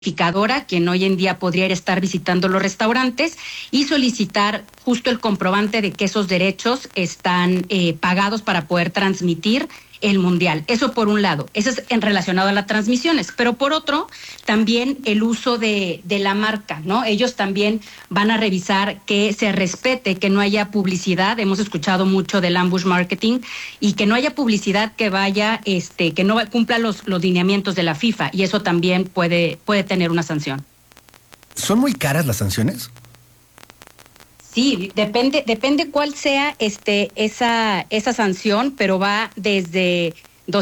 verificadora, quien hoy en día podría estar visitando los restaurantes y solicitar justo el comprobante de que esos derechos están pagados para poder transmitir el mundial. Eso por un lado, eso es en relacionado a las transmisiones, pero por otro, también el uso de la marca, ¿no? Ellos también van a revisar que se respete, que no haya publicidad. Hemos escuchado mucho del ambush marketing y que no haya publicidad que vaya, que no cumpla los lineamientos de la FIFA, y eso también puede tener una sanción. ¿Son muy caras las sanciones? Sí, depende cuál sea esa sanción, pero va desde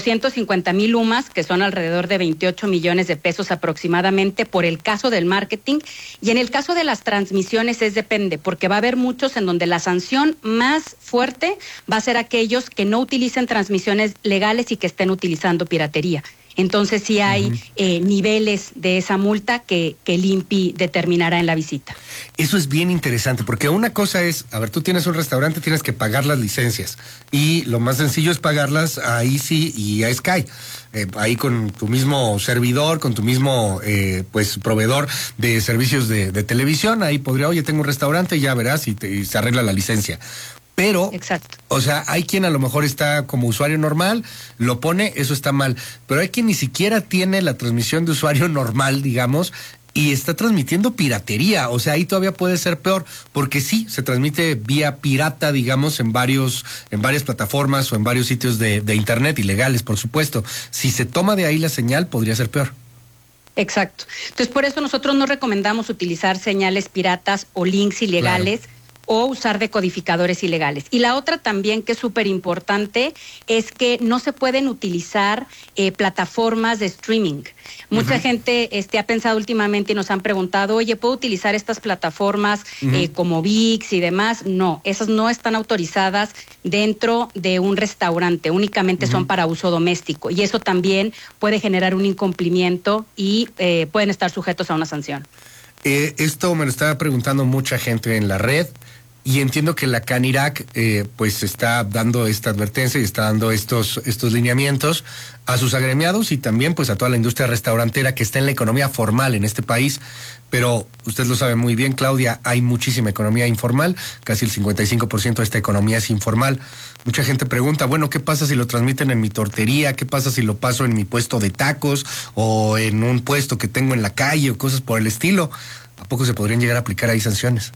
250,000 UMAS, que son alrededor de 28 millones de pesos aproximadamente por el caso del marketing, y en el caso de las transmisiones depende, porque va a haber muchos en donde la sanción más fuerte va a ser aquellos que no utilicen transmisiones legales y que estén utilizando piratería. Entonces sí hay niveles de esa multa que el INPI determinará en la visita. Eso es bien interesante, porque una cosa es, a ver, tú tienes un restaurante, tienes que pagar las licencias, y lo más sencillo es pagarlas a Easy y a Sky. Ahí con tu mismo servidor, con tu mismo proveedor de servicios de televisión, ahí podría, oye, tengo un restaurante, ya verás, y se arregla la licencia. Pero, exacto. O sea, hay quien a lo mejor está como usuario normal, lo pone, eso está mal. Pero hay quien ni siquiera tiene la transmisión de usuario normal, digamos, y está transmitiendo piratería. O sea, ahí todavía puede ser peor, porque sí, se transmite vía pirata, digamos, en varias plataformas o en varios sitios de internet, ilegales, por supuesto. Si se toma de ahí la señal, podría ser peor. Exacto. Entonces, por eso nosotros no recomendamos utilizar señales piratas o links ilegales. Claro. O usar decodificadores ilegales. Y la otra también que es súper importante es que no se pueden utilizar plataformas de streaming. Mucha gente ha pensado últimamente y nos han preguntado, oye, ¿puedo utilizar estas plataformas como ViX y demás? No, esas no están autorizadas dentro de un restaurante, únicamente son para uso doméstico, y eso también puede generar un incumplimiento y pueden estar sujetos a una sanción. Esto me lo estaba preguntando mucha gente en la red. Y entiendo que la Canirac pues está dando esta advertencia y está dando estos lineamientos a sus agremiados y también pues a toda la industria restaurantera que está en la economía formal en este país. Pero usted lo sabe muy bien, Claudia, hay muchísima economía informal, casi el 55% de esta economía es informal. Mucha gente pregunta, bueno, ¿qué pasa si lo transmiten en mi tortería? ¿Qué pasa si lo paso en mi puesto de tacos o en un puesto que tengo en la calle o cosas por el estilo? ¿A poco se podrían llegar a aplicar ahí sanciones?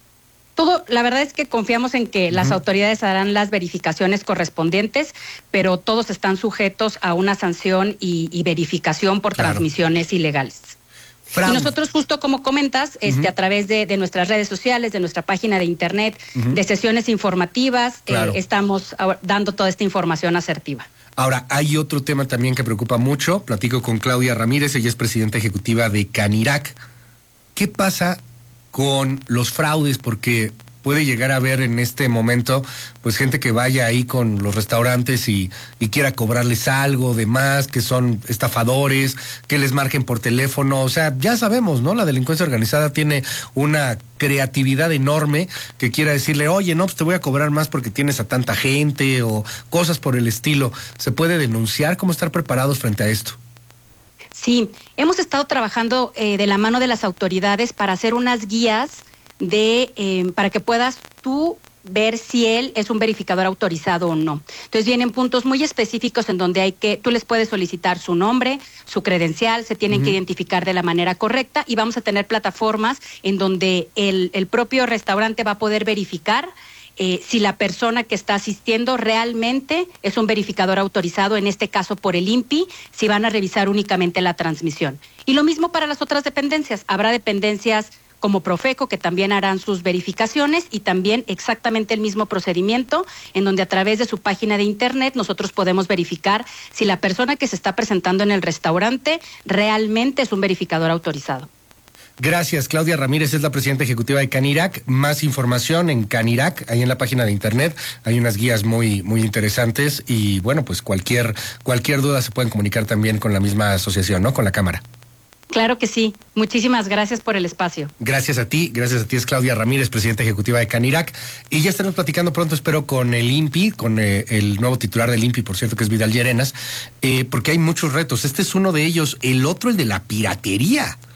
La verdad es que confiamos en que las autoridades harán las verificaciones correspondientes, pero todos están sujetos a una sanción y verificación por transmisiones ilegales. Y nosotros, justo como comentas, a través de nuestras redes sociales, de nuestra página de internet, de sesiones informativas, estamos dando toda esta información asertiva. Ahora, hay otro tema también que preocupa mucho. Platico con Claudia Ramírez, ella es presidenta ejecutiva de Canirac. ¿Qué pasa con los fraudes? Porque puede llegar a haber en este momento pues gente que vaya ahí con los restaurantes y quiera cobrarles algo de más, que son estafadores, que les marquen por teléfono. O sea, ya sabemos, ¿no? La delincuencia organizada tiene una creatividad enorme que quiera decirle, oye, no, pues te voy a cobrar más porque tienes a tanta gente o cosas por el estilo. ¿Se puede denunciar? ¿Cómo estar preparados frente a esto? Sí, hemos estado trabajando de la mano de las autoridades para hacer unas guías para que puedas tú ver si él es un verificador autorizado o no. Entonces vienen puntos muy específicos en donde tú les puedes solicitar su nombre, su credencial, se tienen que identificar de la manera correcta, y vamos a tener plataformas en donde el propio restaurante va a poder verificar si la persona que está asistiendo realmente es un verificador autorizado, en este caso por el INPI, si van a revisar únicamente la transmisión. Y lo mismo para las otras dependencias. Habrá dependencias como Profeco que también harán sus verificaciones, y también exactamente el mismo procedimiento en donde a través de su página de internet nosotros podemos verificar si la persona que se está presentando en el restaurante realmente es un verificador autorizado. Gracias, Claudia Ramírez es la presidenta ejecutiva de Canirac. Más información en Canirac, ahí en la página de internet. Hay unas guías muy, muy interesantes y bueno, pues cualquier duda se pueden comunicar también con la misma asociación, ¿no? Con la Cámara. Claro que sí. Muchísimas gracias por el espacio. Gracias a ti, es Claudia Ramírez, presidenta ejecutiva de Canirac. Y ya estaremos platicando pronto, espero, con el INPI, con el nuevo titular del INPI, por cierto, que es Vidal Llerenas, porque hay muchos retos. Este es uno de ellos. El otro, el de la piratería.